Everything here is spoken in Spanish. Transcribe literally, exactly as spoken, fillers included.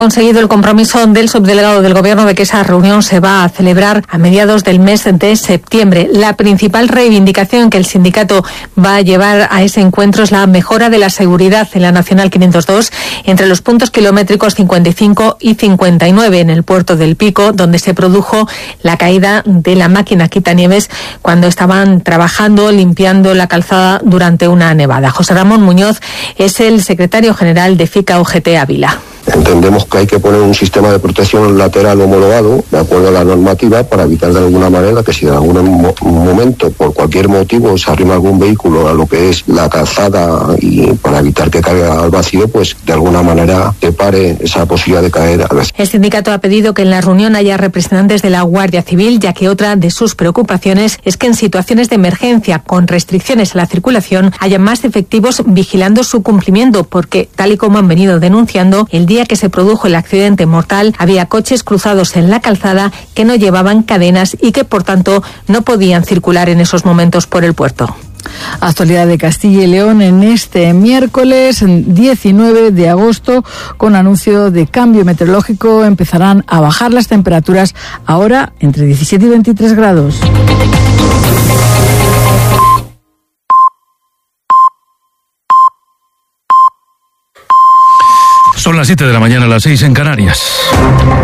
Conseguido el compromiso del subdelegado del Gobierno de que esa reunión se va a celebrar a mediados del mes de septiembre. La principal reivindicación que el sindicato va a llevar a ese encuentro es la mejora de la seguridad en la Nacional quinientos dos entre los puntos kilométricos cincuenta y cinco y cincuenta y nueve en el puerto del Pico, donde se produjo la caída de la máquina quitanieves cuando estaban trabajando limpiando la calzada durante una nevada. José Ramón Muñoz es el secretario general de FICA U G T Ávila. Entendemos que hay que poner un sistema de protección lateral homologado de acuerdo a la normativa para evitar de alguna manera que si en algún mo- momento por cualquier motivo se arrima algún vehículo a lo que es la calzada y para evitar que caiga al vacío, pues de alguna manera te pare esa posibilidad de caer al vacío. El sindicato ha pedido que en la reunión haya representantes de la Guardia Civil, ya que otra de sus preocupaciones es que en situaciones de emergencia con restricciones a la circulación haya más efectivos vigilando su cumplimiento, porque tal y como han venido denunciando, el día que se produjo el accidente mortal había coches cruzados en la calzada que no llevaban cadenas y que por tanto no podían circular en esos momentos por el puerto. Actualidad de Castilla y León en este miércoles diecinueve de agosto, con anuncio de cambio meteorológico. Empezarán a bajar las temperaturas ahora entre diecisiete y veintitrés grados. Son las siete de la mañana, las seis en Canarias.